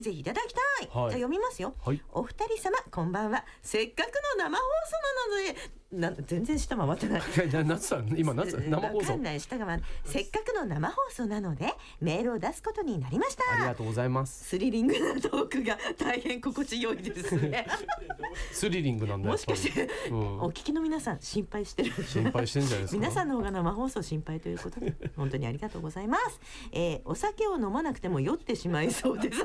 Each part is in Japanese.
ぜひいただきたい、 はい、 じゃあ読みますよ、 はい、 お二人様こんばんは。せっかくの生放送なので全然下回ってない夏さん今夏生放送わかんない下が回る。せっかくの生放送なのでメールを出すことになりました。 ありがとうございます。 スリリングなトークが大変心地よいですねスリリングなんだよ。 もしかして、お聞きの皆さん心配してる心配してんじゃないですか皆さんの方が生放送心配ということで本当にありがとうございます。お酒を飲まなくても酔ってしまいそうです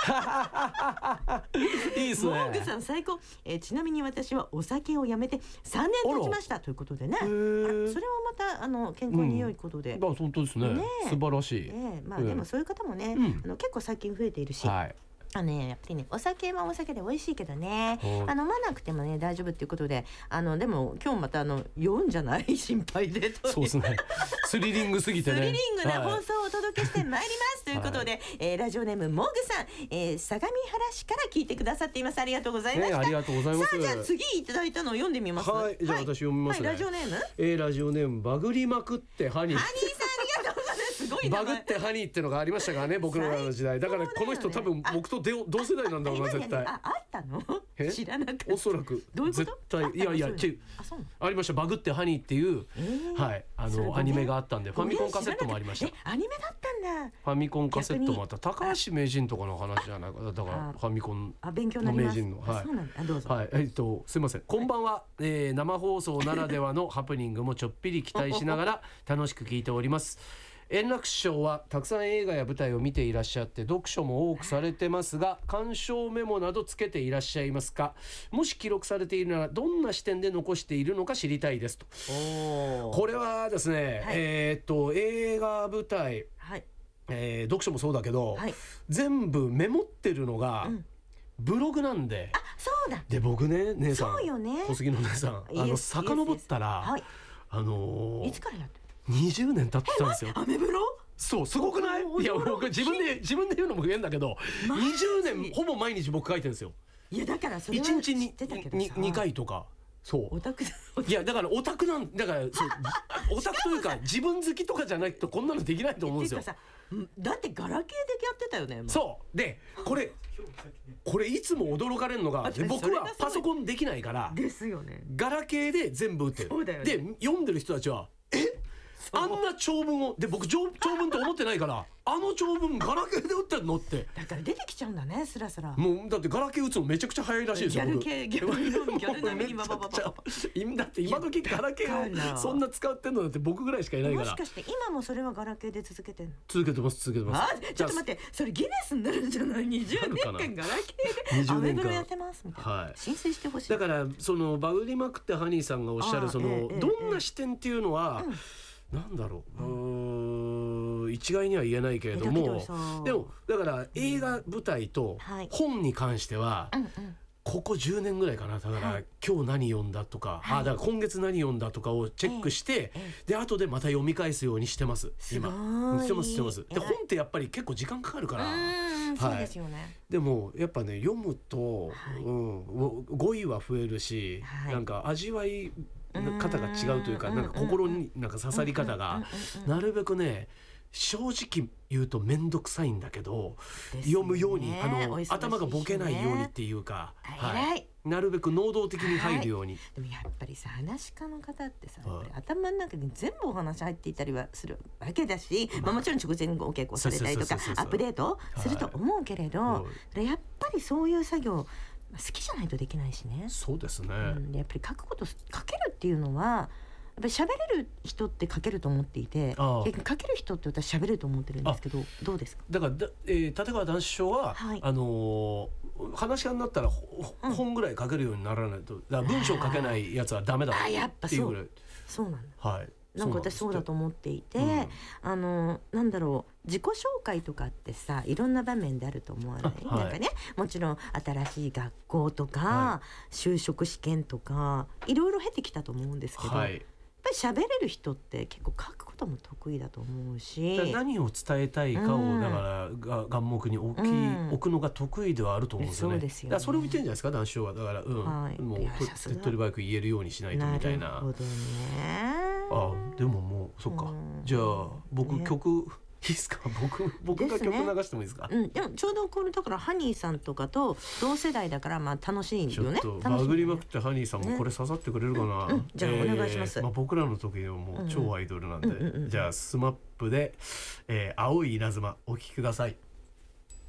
いいですね。 モングさん最高。ちなみに私はお酒をやめて3年経ちましたということでね。それはまた健康に良いことで、 本当ですね。素晴らしい。 まあでもそういう方もね、結構最近増えているし、やっぱりねお酒はお酒で美味しいけどね、飲まなくてもね大丈夫っていうことで、でも今日また酔うんじゃない心配でとそうですね。スリリングすぎてね。 スリリングな放送をお届けしてまいりますということで、ラジオネームモグさん、相模原市から聞いてくださっています。ありがとうございました。 ありがとうございます。 さあじゃあ次いただいたのを読んでみます。 はい、じゃあ私読みますね。 ラジオネーム、 ラジオネームバグりまくってハニー。 ハニーさんありがとうございます。すごい名前。 バグってハニーってのがありましたからね、僕らの時代。だからこの人多分僕と同世代なんだろうな絶対。 あったの？知らなかった。 おそらくどういうこと？ 絶対いやありました。バグってハニーっていうアニメがあったんで、ファミコンカセットもありました。 アニメだったんだ。 ファミコンカセットもあった。高橋名人とかの話じゃないか。だからファミコンの名人の。 そうなんだ。どうぞ。 はい、すいません。こんばんは。生放送ならではのハプニングもちょっぴり期待しながら楽しく聞いております。円楽師匠はたくさん映画や舞台を見ていらっしゃって読書も多くされてますが、鑑賞メモなどつけていらっしゃいますか？もし記録されているならどんな視点で残しているのか知りたいですと。これはですね、映画舞台、読書もそうだけど、全部メモってるのが、ブログなんで。 そうだ。 で僕ね、姉さん、 そうよね、 小杉の姉さん、遡ったら、 いつからやってる ？20年経ってたんですよ。 アメブロ？ そうすごくない？いや僕自分で言うのも変だけど、20年ほぼ毎日僕書いてるんですよ。 いやだからそれは 1日に2回とか。そうオタク。いやだからオタクなんだから、そうオタクというか自分好きとかじゃないとこんなのできないと思うんですよ。 だってガラケーでやってたよね。 そうでこれいつも驚かれるのが、僕はパソコンできないからですよね。 ガラケーで全部打ってる。で読んでる人たちはあんな長文をで僕長文と思ってないから長文ガラケーで打ってるのってだから出てきちゃうんだね、スラスラ。 もうだってガラケー打つのめちゃくちゃ早いらしいですよ。 ギャル並みにバババババ。 だって今時ガラケーをそんな使ってんのだって僕ぐらいしかいないから。 もしかして今もそれはガラケーで続けてんの？ 続けてます。 ちょっと待って、それギネスになるんじゃない？20年間ガラケーでアメブロやってますみたいな、申請してほしい。 だからそのバグりまくってハニーさんがおっしゃるそのどんな視点っていうのはなんだろう、一概には言えないけれども、でもだから映画舞台と本に関してはここ10年ぐらいかな。だから今日何読んだとか、だから今月何読んだとかをチェックして、で後でまた読み返すようにしてます。今してます。で本ってやっぱり結構時間かかるから。 そうですよね。 でもやっぱね読むと語彙は増えるし、なんか味わい方が違うというか、なんか心になんか刺さり方がなるべくね、正直言うと面倒くさいんだけど、読むように頭がボケないようにっていうか、なるべく能動的に入るように。 でもやっぱりさ、話し家の方ってさ、やっぱり頭の中に全部お話入っていたりはするわけだし、もちろん直前にお稽古されたりとかアップデートすると思うけれど、やっぱりそういう作業好きじゃないとできないしね。 そうですね。 やっぱり書けるっていうのはやっぱり喋れる人って書けると思っていて、書ける人って私喋れると思ってるんですけど、どうですか？だから立川談志師匠は、話し家になったら本ぐらい書けるようにならないと、だから文章書けないやつはダメだっていうぐらい。 そうなんだ。なんか私そうだと思っていて、なんだろう、自己紹介とかってさ、いろんな場面であると思わない？なんかね、もちろん新しい学校とか、就職試験とかいろいろ経てきたと思うんですけど、やっぱり喋れる人って結構書くことも得意だと思うし、 何を伝えたいかをだから眼目に置くのが得意ではあると思うんですよね。そうですよね。だからそれを言ってるんじゃないですか、談志師匠は。だからもう手っ取り早く言えるようにしないとみたいな。 なるほどね。 でももうそっか。じゃあ僕曲いですか。僕が曲流してもいいですか。 でもちょうどこれだからハニーさんとかと同世代だからまあ楽しいよね。 ちょっとバグりまくってハニーさんもこれ刺さってくれるかな。 じゃあお願いします。 僕らの時はもう超アイドルなんで、じゃあスマップで、青い稲妻お聴きください。